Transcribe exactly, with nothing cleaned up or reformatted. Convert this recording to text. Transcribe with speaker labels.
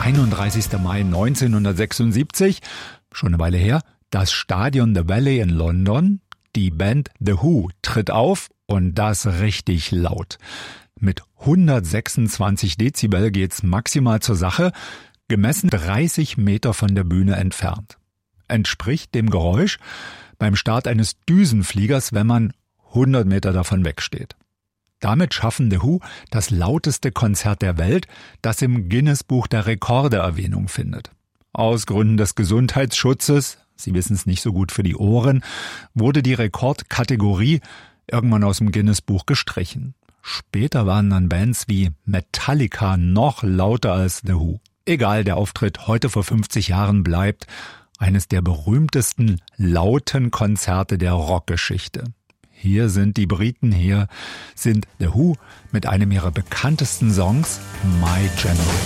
Speaker 1: einunddreißigster Mai neunzehnhundertsechsundsiebzig, schon eine Weile her, das Stadion The Valley in London. Die Band The Who tritt auf und das richtig laut. Mit hundertsechsundzwanzig Dezibel geht's maximal zur Sache, gemessen dreißig Meter von der Bühne entfernt. Entspricht dem Geräusch beim Start eines Düsenfliegers, wenn man hundert Meter davon wegsteht. Damit schaffen The Who das lauteste Konzert der Welt, das im Guinness-Buch der Rekorde Erwähnung findet. Aus Gründen des Gesundheitsschutzes, Sie wissen es nicht so gut für die Ohren, wurde die Rekordkategorie irgendwann aus dem Guinness-Buch gestrichen. Später waren dann Bands wie Metallica noch lauter als The Who. Egal, der Auftritt heute vor fünfzig Jahren bleibt eines der berühmtesten lauten Konzerte der Rockgeschichte. Hier sind die Briten, hier sind The Who mit einem ihrer bekanntesten Songs, My Generation.